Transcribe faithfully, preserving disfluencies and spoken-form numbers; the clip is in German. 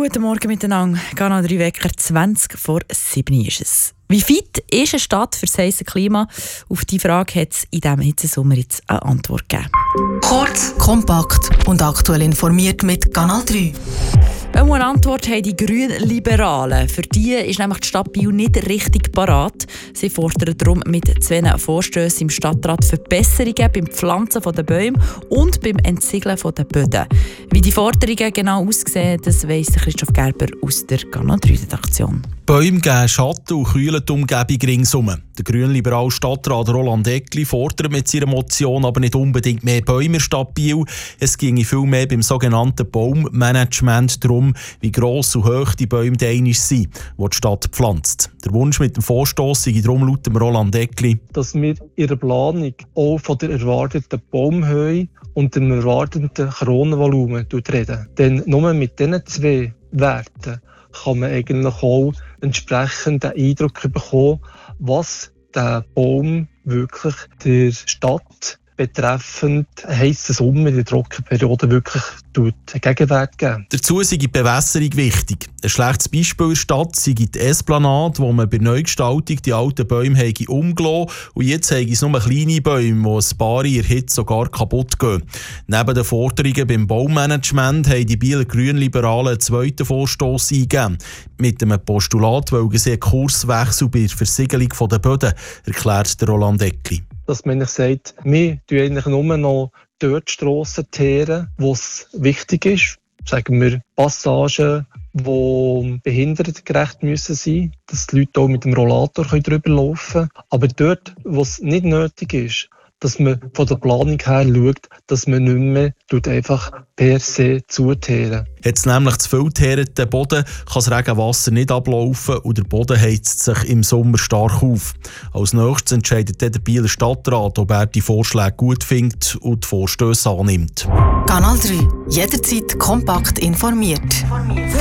Guten Morgen miteinander. Kanal drei Wecker, zwanzig vor sieben ist es. Wie fit ist eine Stadt für das heisse Klima? Auf diese Frage hat es in diesem Hitzesommer jetzt eine Antwort gegeben. Kurz, kompakt und aktuell informiert mit Kanal drei. Eine Antwort haben die Grünliberalen. Für die ist nämlich die Stadt Biel nicht richtig parat. Sie fordern darum mit zwei Vorstössen im Stadtrat Verbesserungen beim Pflanzen der Bäume und beim Entsiegeln der Böden. Wie die Forderungen genau aussehen, das weiss Christoph Gerber aus der Kanal drei Redaktion. Bäume geben Schatten und kühlen die Umgebung ringsum. Der grünliberale Stadtrat Roland Eggli fordert mit seiner Motion aber nicht unbedingt mehr Bäume in der Stadt Biel. Es ginge vielmehr beim sogenannten Baummanagement darum, wie gross und hoch die Bäume einmal sind, die die Stadt pflanzt. Der Wunsch mit dem Vorstoss sei darum laut dem Roland Eggli, dass wir in der Planung auch von der erwarteten Baumhöhe und dem erwarteten Kronenvolumen reden. Denn nur mit diesen zwei Werten kann man eigentlich auch entsprechend den Eindruck bekommen, was der Baum wirklich der Stadt betreffend heissen Sommer in der Trockenperiode wirklich tut, einen Gegenwert geben. Dazu sei die Bewässerung wichtig. Ein schlechtes Beispiel in der Stadt sei die Esplanade, wo man bei Neugestaltung die alten Bäume habe umgelassen und jetzt habe es nur kleine Bäume, die ein paar in der Hitze sogar kaputt gehen. Neben den Forderungen beim Baumanagement haben die Bieler Grünliberalen einen zweiten Vorstoss eingegeben. Mit einem Postulat wollen sie einen Kurswechsel bei der Versiegelung der Böden, erklärt der Roland Eggli. Dass man sagt, wir tun eigentlich nur noch dort Strassen teeren, wo es wichtig ist. Sagen wir Passagen, die behindertengerecht müssen sein, dass die Leute auch mit dem Rollator drüber laufen können. Aber dort, wo es nicht nötig ist, dass man von der Planung her schaut, dass man nicht mehr einfach per se zuteeren. Hat es nämlich zu viel geteerten Boden, kann das Regenwasser nicht ablaufen und der Boden heizt sich im Sommer stark auf. Als nächstes entscheidet der Bieler Stadtrat, ob er die Vorschläge gut findet und die Vorstösse annimmt. Kanal drei. Jederzeit kompakt informiert.